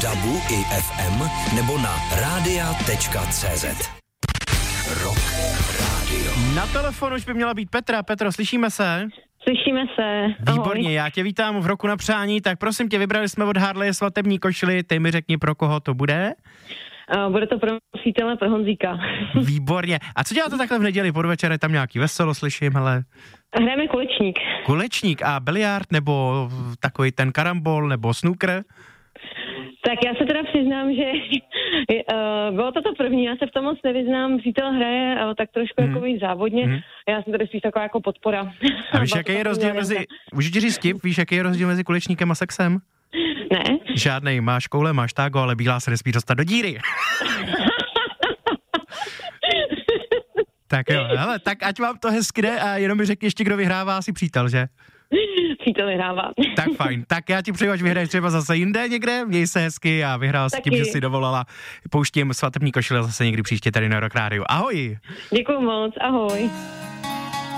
DABu i FM nebo na radia.cz. Rock Radio. Na telefonu už by měla být Petra. Petro, slyšíme se? Slyšíme se. Výborně, já tě vítám v Roku na přání, tak prosím tě, vybrali jsme od Harleje svatební košili, ty mi řekni, pro koho to bude? Bude to pro přítele, pro Honzíka. Výborně. A co děláte takhle v neděli podvečer? Je tam nějaký veselo, slyším, hele? Hrajeme kulečník. Kulečník a biliard, nebo takový ten karambol, nebo snooker? Tak já se teda přiznám, že bylo to první, já se v tom moc nevyznám, přítel hraje tak trošku jako víc závodně, já jsem tady spíš taková jako podpora. A víš, jaký je rozdíl mezi, můžu ti říct tip, víš, jaký je rozdíl mezi kulečníkem a sexem? Ne. Žádnej, máš koule, máš tágo, ale bílá se nesmí dostat do díry. Tak jo, hele, tak ať vám to hezky jde a jenom mi řekni ještě, kdo vyhrává, asi přítel, že? Přítel vyhrává. Tak fajn, tak já ti přeju, ať vyhraješ třeba zase jinde někde, měj se hezky a vyhrál s tím, že si dovolala. Pouštím svatební košile zase někdy příště tady na Rock Radio. Ahoj! Děkuju moc, ahoj.